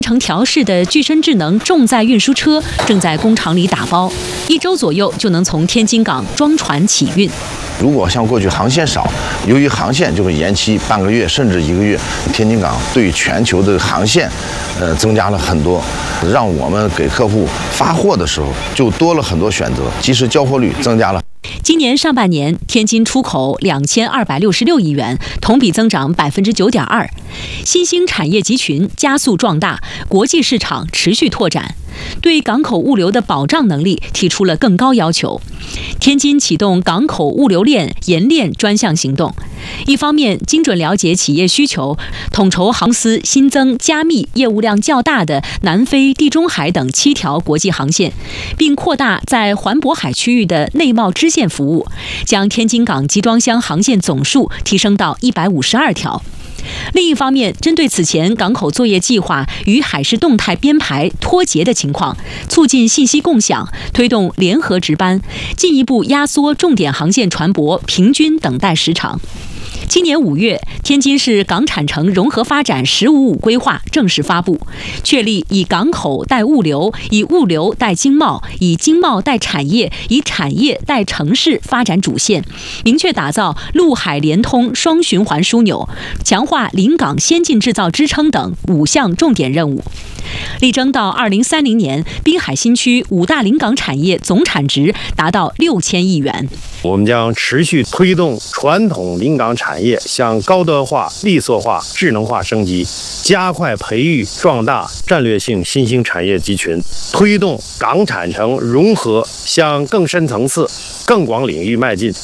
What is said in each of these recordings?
成调试的具身智能重载运输车正在工厂里打包，1周左右就能从天津港装船起运。 如果像过去航线少，由于航线就会延期半个月甚至1个月，天津港对全球的航线，增加了很多，让我们给客户发货的时候就多了很多选择，及时交货率增加了。 今年上半年，天津出口2266亿元，同比增长9.2%。新兴产业集群加速壮大，国际市场持续拓展，对港口物流的保障能力提出了更高要求。天津启动港口物流链研链专项行动，一方面精准了解企业需求，统筹航司新增加密业务量较大的南非、地中海等7条国际航线，并扩大在环渤海区域的内贸支线服务，将天津港集装箱航线总数提升到152条。另一方面，针对此前港口作业计划与海事动态编排脱节的情况，促进信息共享，推动联合值班，进一步压缩重点航线船舶平均等待时长。今年5月，天津市港产城融合发展“15+5”规划正式发布，确立以港口带物流、以物流带经贸、以经贸带产业、以产业带城市发展主线，明确打造陆海联通双循环枢纽，强化临港先进制造支撑等5项重点任务。力争到2030年，滨海新区5大临港产业总产值达到6000亿元。 我们将持续推动传统临港产业向高端化、利索化、智能化升级，加快培育壮大战略性新兴产业集群，推动港产城融合向更深层次、更广领域迈进。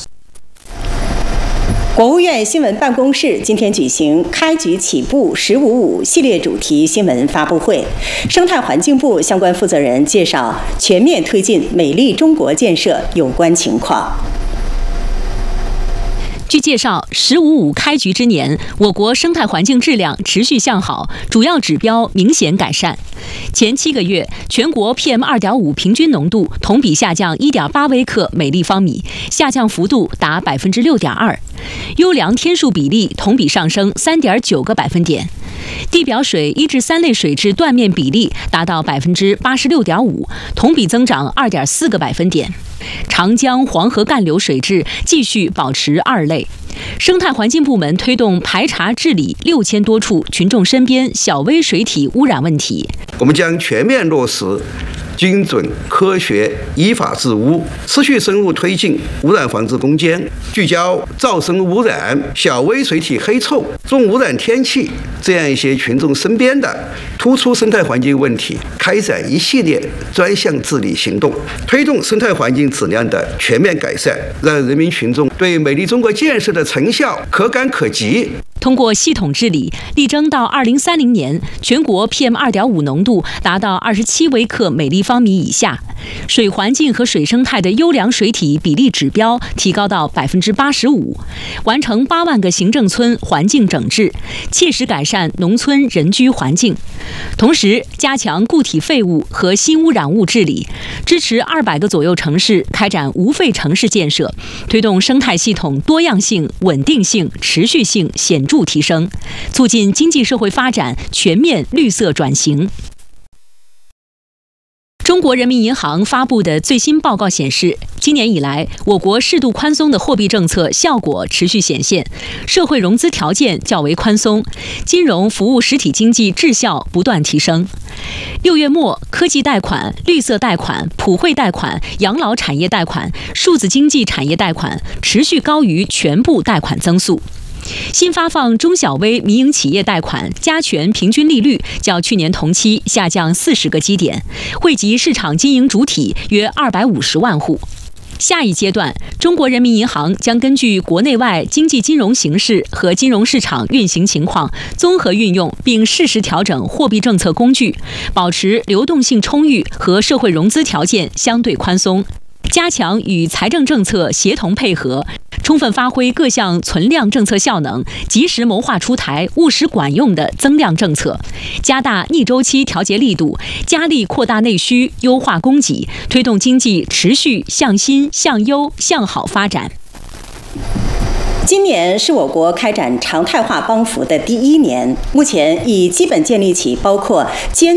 国务院新闻办公室今天举行开局起步“15+5”系列主题新闻发布会，生态环境部相关负责人介绍全面推进美丽中国建设有关情况。 据介绍，“15+5”开局之年，我国生态环境质量持续向好，主要指标明显改善。前7个月，全国 PM2.5 平均浓度同比下降1.8微克每立方米，下降幅度达6.2%，优良天数比例同比上升3.9个百分点。地表水1至3类水质断面比例达到86.5%，同比增长2.4个百分点。长江、黄河干流水质继续保持2类。生态环境部门推动排查治理6000多处群众身边小微水体污染问题。 我们将全面落实精准、科学、依法治污，持续深入推进污染防治攻坚，聚焦噪声污染、小微水体黑臭、重污染天气这样一些群众身边的突出生态环境问题，开展一系列专项治理行动，推动生态环境质量的全面改善，让人民群众对美丽中国建设的成效可感可及。 通过系统治理，力争到2030年，全国 PM2.5 浓度达到27微克每立方米以下，水环境和水生态的优良水体比例指标提高到85%，完成8万个行政村环境整治，切实改善农村人居环境。同时，加强固体废物和新污染物治理，支持200个左右城市开展无废城市建设，推动生态系统多样性、稳定性、持续性显著提升，促进经济社会发展全面绿色转型。中国人民银行发布的最新报告显示，今年以来，我国适度宽松的货币政策效果持续显现，社会融资条件较为宽松，金融服务实体经济质效不断提升。6月末，科技贷款、绿色贷款、普惠贷款、养老产业贷款、数字经济产业贷款持续高于全部贷款增速。新发放中小微民营企业贷款加权平均利率较去年同期下降40个基点，惠及市场经营主体约250万户。下一阶段，中国人民银行将根据国内外经济金融形势和金融市场运行情况，综合运用并适时调整货币政策工具，保持流动性充裕和社会融资条件相对宽松，加强与财政政策协同配合，充分发挥各项存量政策效能，及时谋划出台务实管用的增量政策，加大逆周期调节力度，加力扩大内需，优化供给，推动经济持续向新、向优、向好发展。 今年是我国开展常态化帮扶的第1年，目前已基本建立起包括监